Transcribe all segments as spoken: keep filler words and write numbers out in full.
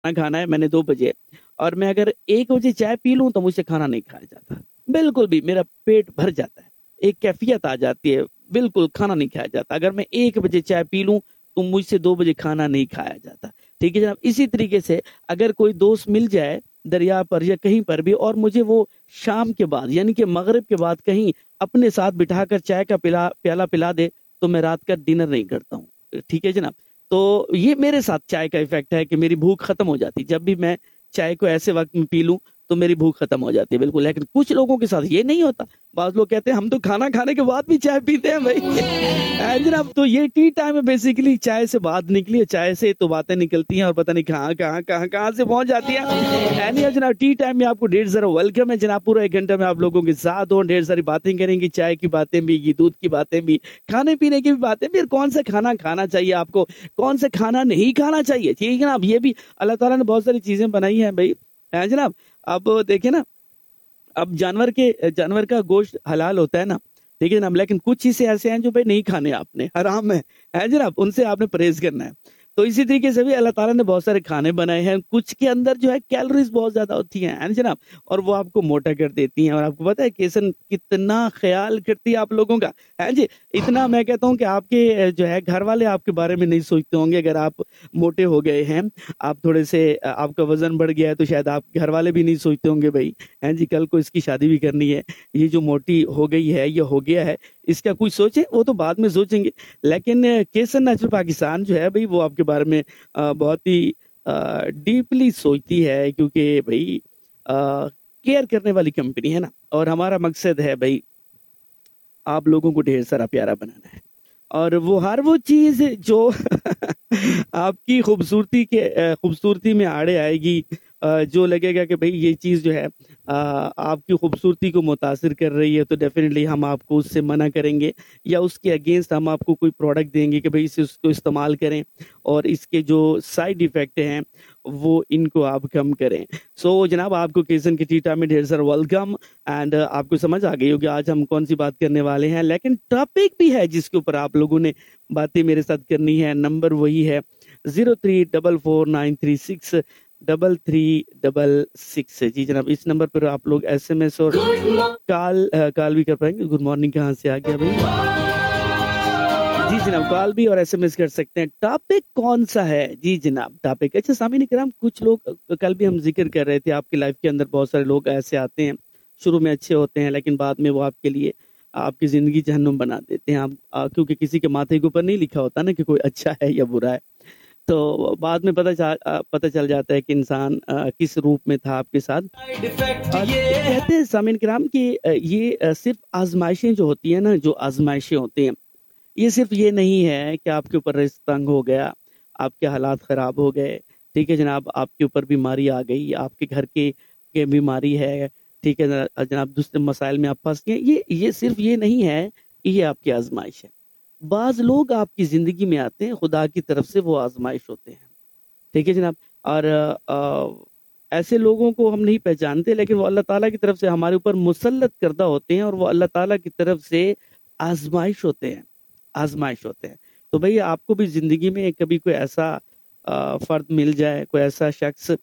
खाना खाना है, मैंने दो बजे, और मैं अगर एक बजे चाय पी लूँ तो मुझसे खाना नहीं खाया जाता, बिल्कुल भी, मेरा पेट भर जाता है, एक कैफियत आ जाती है, बिल्कुल खाना नहीं खाया जाता। अगर मैं एक बजे चाय पी लूँ तो मुझसे दो बजे खाना नहीं खाया जाता, ठीक है जनाब। इसी तरीके से अगर कोई दोस्त मिल जाए दरिया पर या कहीं पर भी, और मुझे वो शाम के बाद यानी कि मगरिब के बाद कहीं अपने साथ बिठाकर चाय का पिला प्याला पिला दे, तो मैं रात का डिनर नहीं करता हूँ, ठीक है जनाब। तो ये मेरे साथ चाय का इफेक्ट है कि मेरी भूख खत्म हो जाती, जब भी मैं चाय को ऐसे वक्त में पी लूं तो मेरी भूख खत्म हो जाती है, बिल्कुल। लेकिन कुछ लोगों के साथ ये नहीं होता, बाज लोग कहते हैं हम तो खाना खाने के बाद भी चाय पीते हैं भाई। जनाब, तो ये टी टाइम है बेसिकली, चाय से बात निकली है, चाय से तो बातें निकलती हैं और पता नहीं कहाँ कहाँ कहाँ कहाँ से पहुंच जाती है। एनी जनाब, टी टाइम में आपको ढेर सारा वेलकम है जनाब। पूरा एक घंटा में आप लोगों के साथ हो, ढेर सारी बातें करेंगे, चाय की बातें भी, दूध की बातें भी, खाने पीने की भी बातें भी, कौन सा खाना खाना चाहिए आपको, कौन सा खाना नहीं खाना चाहिए, ठीक है जनाब। ये भी अल्लाह ताला ने बहुत सारी चीजें बनाई हैं भाई, है जनाब। अब देखिए ना, अब जानवर के जानवर का गोश्त हलाल होता है ना, ठीक है जनाब, लेकिन कुछ चीजें ऐसे हैं जो भाई नहीं खाने, आपने हराम है, है जनाब, उनसे आपने परहेज करना है। तो इसी तरीके से भी अल्लाह ताला ने बहुत सारे खाने बनाए हैं, कुछ के अंदर जो है कैलोरीज बहुत ज्यादा होती हैं, है जनाब, और वो आपको मोटा कर देती हैं। और आपको पता है केसन कितना ख्याल करती है आप लोगों का, है जी। इतना मैं कहता हूँ कि आपके जो है घर वाले आपके बारे में नहीं सोचते होंगे। अगर आप मोटे हो गए हैं, आप थोड़े से आपका वजन बढ़ गया है, तो शायद आप घर वाले भी नहीं सोचते होंगे भाई, है जी, कल को इसकी शादी भी करनी है, ये जो मोटी हो गई है, ये हो गया है, इसका कुछ सोचे, वो तो बाद में सोचेंगे। लेकिन केसन नेचुरल पाकिस्तान जो है भाई, वो आपके बारे में बहुत ही डीपली सोचती है, क्योंकि भाई केयर करने वाली कंपनी है ना, और हमारा मकसद है भाई आप लोगों को ढेर सारा प्यारा बनाना है, और वो हर वो चीज जो आपकी खूबसूरती के खूबसूरती में आड़े आएगी, जो लगेगा कि भाई ये चीज जो है आपकी खूबसूरती को मुतासिर कर रही है, तो डेफिनेटली हम आपको उससे मना करेंगे, या उसके अगेंस्ट हम आपको कोई प्रोडक्ट देंगे कि भाई इसे उसको इस्तेमाल करें, और इसके जो साइड इफेक्ट हैं वो इनको आप कम करें। सो so, जनाब, आपको केसन की टीटा में ढेर सारा वेलकम, एंड आपको समझ आ गई होगी आज हम कौन सी बात करने वाले हैं। लेकिन टॉपिक भी है जिसके ऊपर आप लोगों ने बातें मेरे साथ करनी है। नंबर वही है zero three double four nine three six double three double six. जी जनाब, इस नंबर पर आप लोग एसएमएस और कॉल कॉल भी कर पाएंगे। गुड मॉर्निंग कहाँ से आ गया भाई? जी जनाब, कॉल भी और एसएमएस कर सकते हैं। टॉपिक कौन सा है? जी जनाब, टॉपिक, अच्छा सामीन इकराम, कुछ लोग कल भी हम जिक्र कर रहे थे, आपकी लाइफ के अंदर बहुत सारे लोग ऐसे आते हैं, शुरू में अच्छे होते हैं, लेकिन बाद में वो आपके लिए आपकी जिंदगी जहन्नुम बना देते हैं। आप क्योंकि किसी के माथे के ऊपर नहीं लिखा होता ना कि कोई अच्छा है या बुरा है, तो बाद में पता चल पता चल जाता है कि इंसान किस रूप में था आपके साथ। कहते हैं सामीन किराम कि ये सिर्फ आजमाइशें जो होती हैं ना, जो आजमाइशें होती हैं, ये सिर्फ ये नहीं है कि आपके ऊपर रिस्क तंग हो गया, आपके हालात खराब हो गए, ठीक है जनाब, आपके ऊपर बीमारी आ गई, आपके घर के, के बीमारी है, ठीक है जनाब, दूसरे मसाइल में आप फंस गए, ये ये सिर्फ ये नहीं है कि ये आपकी आजमाइश है। बाज लोग आपकी जिंदगी में आते हैं, खुदा की तरफ से वो आजमाइश होते हैं, ठीक है जनाब, और आ, ऐसे लोगों को हम नहीं पहचानते, लेकिन वो अल्लाह ताला की तरफ से हमारे ऊपर मुसल्लत करदा होते हैं, और वो अल्लाह ताला की तरफ से आजमाइश होते हैं, आजमाइश होते हैं। तो भाई आपको भी जिंदगी में कभी कोई ऐसा आ, फर्द मिल जाए, कोई ऐसा शख्स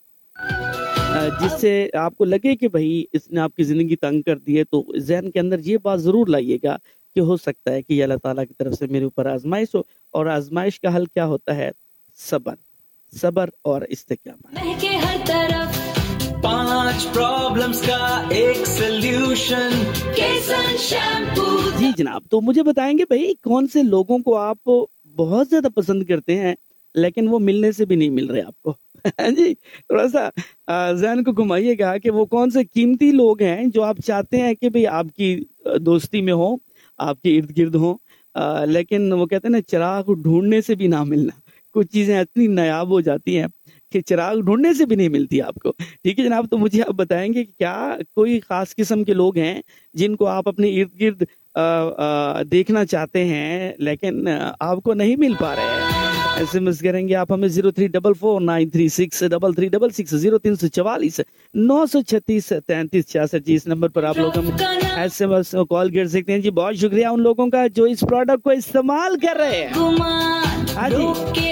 जिससे आपको लगे कि भाई इसने आपकी जिंदगी तंग कर दी है, तो जहन के अंदर ये बात जरूर लाइएगा कि हो सकता है कि ये अल्लाह ताला की तरफ से मेरे ऊपर आजमाइश हो, और आजमाइश का हल क्या होता है? सबर, सबर और इस्तिकामत। हर तरफ पांच प्रॉब्लम्स का एक सॉल्यूशन, केसन शैम्पू। जी जनाब, तो मुझे बताएंगे भाई कौन से लोगों को आप बहुत ज्यादा पसंद करते हैं, लेकिन वो मिलने से भी नहीं मिल रहे आपको? जी, थोड़ा सा जहन को घुमाइएगा कि वो कौन से कीमती लोग हैं जो आप चाहते हैं कि भाई आपकी दोस्ती में हो, आपके इर्द गिर्द हो, लेकिन वो कहते हैं ना, चिराग ढूंढने से भी ना मिलना। कुछ चीजें इतनी नायाब हो जाती हैं कि चिराग ढूंढने से भी नहीं मिलती आपको, ठीक है जनाब। तो मुझे आप बताएंगे कि क्या कोई खास किस्म के लोग हैं जिनको आप अपने इर्द गिर्द देखना चाहते हैं, लेकिन आपको नहीं मिल पा रहे हैं? एसएमएस करेंगे आप हमें zero three double four nine three six double three double six zero तीन सौ चवालीस नौ सौ छत्तीस तैंतीस छियासठ। जी, इस नंबर पर आप लोग हम एसएमएस कॉल कर सकते हैं। जी बहुत शुक्रिया उन लोगों का जो इस प्रोडक्ट को इस्तेमाल कर रहे हैं। हाँ जी।